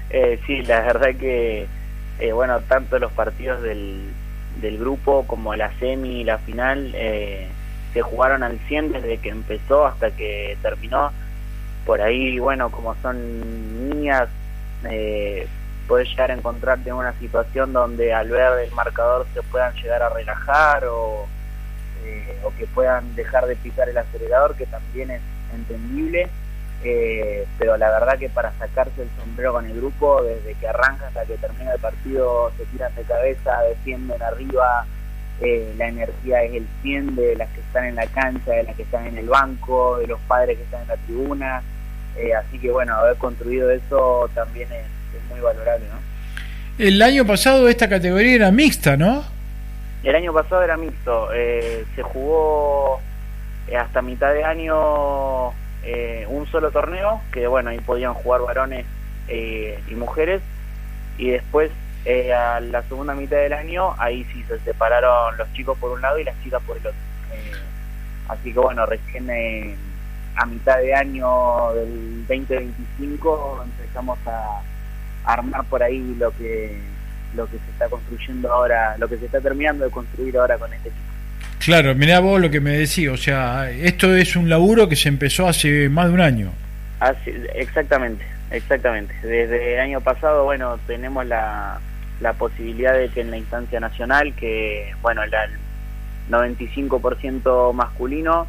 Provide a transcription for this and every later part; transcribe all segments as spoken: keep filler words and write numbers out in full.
Eh, sí, la verdad que, eh, bueno, tanto los partidos del, del grupo como la semi y la final eh, se jugaron al cien desde que empezó hasta que terminó. Por ahí, bueno, como son niñas, eh, puedes llegar a encontrarte en una situación donde al ver el marcador se puedan llegar a relajar o, eh, o que puedan dejar de pisar el acelerador, que también es entendible. Eh, pero la verdad que para sacarse el sombrero con el grupo, desde que arranca hasta que termina el partido, se tiran de cabeza, defienden arriba, eh, la energía es el cien de las que están en la cancha, de las que están en el banco, de los padres que están en la tribuna, eh, así que bueno, haber construido eso también es, es muy valorable, ¿no? El año pasado esta categoría era mixta, ¿no? El año pasado era mixto, eh, se jugó eh, hasta mitad de año Eh, un solo torneo, que bueno, ahí podían jugar varones eh, y mujeres, y después eh, a la segunda mitad del año, ahí sí se separaron los chicos por un lado y las chicas por el otro. Eh, así que bueno, recién eh, a mitad de año del veinte veinticinco empezamos a, a armar por ahí lo que lo que se está construyendo ahora, lo que se está terminando de construir ahora con este equipo. Claro, mirá vos lo que me decís, o sea, esto es un laburo que se empezó hace más de un año. Así, exactamente, exactamente. Desde el año pasado, bueno, tenemos la, la posibilidad de que en la instancia nacional, que, bueno, el noventa y cinco por ciento masculino,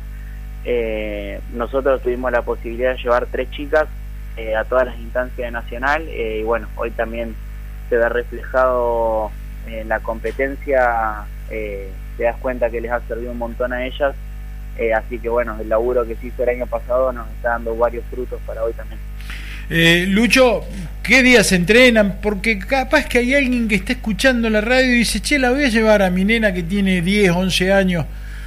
eh, nosotros tuvimos la posibilidad de llevar tres chicas eh, a todas las instancias de nacional, eh, y bueno, hoy también se ve reflejado en la competencia, eh, te das cuenta que les ha servido un montón a ellas, eh, así que bueno, el laburo que se hizo el año pasado nos está dando varios frutos para hoy también. Eh, Lucho, ¿qué días se entrenan? Porque capaz que hay alguien que está escuchando la radio y dice, che, la voy a llevar a mi nena que tiene diez, once años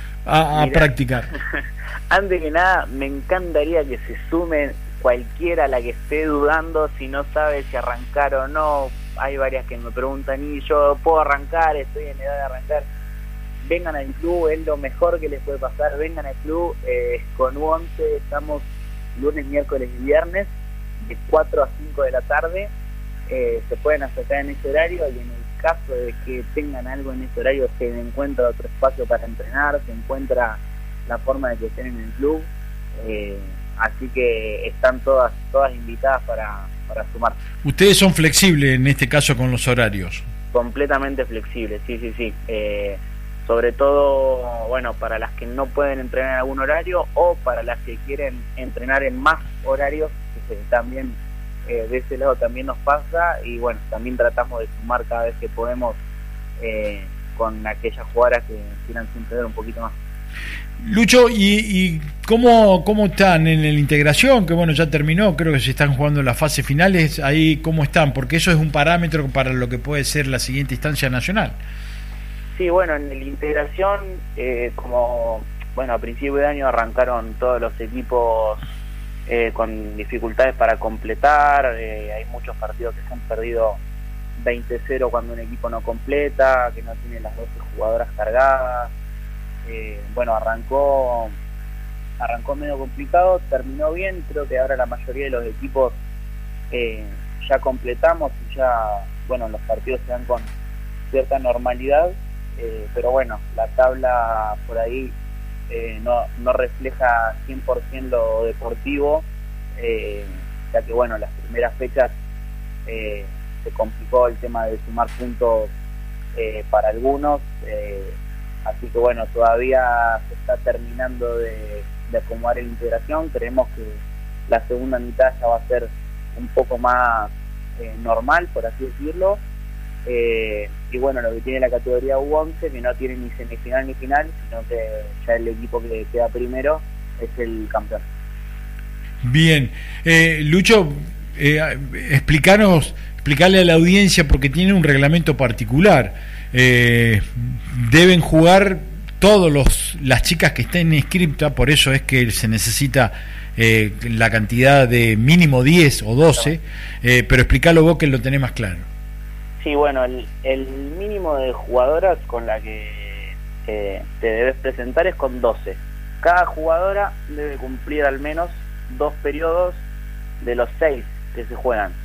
a, a practicar. Antes que nada, me encantaría que se sumen cualquiera a la que esté dudando, si no sabe si arrancar o no. Hay varias que me preguntan, y yo puedo arrancar, estoy en edad de arrancar. Vengan al club, es lo mejor que les puede pasar. Vengan al club, eh, con U once estamos lunes, miércoles y viernes de cuatro a cinco de la tarde. Eh, se pueden acercar en ese horario, y en el caso de que tengan algo en ese horario se encuentra otro espacio para entrenar, se encuentra la forma de que estén en el club, eh, así que están todas todas invitadas para, para sumarse. Ustedes son flexibles en este caso con los horarios. Completamente flexibles, sí, sí, sí. Eh, sobre todo, bueno, para las que no pueden entrenar en algún horario o para las que quieren entrenar en más horarios, que también eh, de ese lado también nos pasa, y bueno, también tratamos de sumar cada vez que podemos eh, con aquellas jugadoras que quieran siempre ver un poquito más. Lucho, ¿y, y cómo, cómo están en la integración? Que bueno, ya terminó, creo que se están jugando las fases finales, ahí cómo están, porque eso es un parámetro para lo que puede ser la siguiente instancia nacional. Sí, bueno, en la integración, eh, como bueno, a principio de año arrancaron todos los equipos eh, con dificultades para completar, eh, hay muchos partidos que se han perdido veinte cero cuando un equipo no completa, que no tiene las doce jugadoras cargadas. Eh, bueno, arrancó arrancó medio complicado, terminó bien, creo que ahora la mayoría de los equipos eh, ya completamos y ya, bueno, los partidos se dan con cierta normalidad, eh, pero bueno, la tabla por ahí eh, no, no refleja cien por ciento lo deportivo, eh, ya que bueno, las primeras fechas eh, se complicó el tema de sumar puntos eh, para algunos, eh, así que bueno, todavía se está terminando de, de acomodar la integración. Creemos que la segunda mitad ya va a ser un poco más eh, normal, por así decirlo, eh, y bueno, lo que tiene la categoría U once, que no tiene ni semifinal ni final, sino que ya el equipo que queda primero es el campeón. Bien, eh, Lucho, eh, explicanos, explicarle a la audiencia, porque tiene un reglamento particular. Eh, deben jugar todos los las chicas que estén inscriptas, por eso es que se necesita eh, la cantidad de mínimo diez o doce, eh, pero explicarlo vos que lo tenés más claro. Sí, bueno, el, el mínimo de jugadoras con la que eh, te debes presentar es con doce. Cada jugadora debe cumplir al menos dos periodos de los seis que se juegan.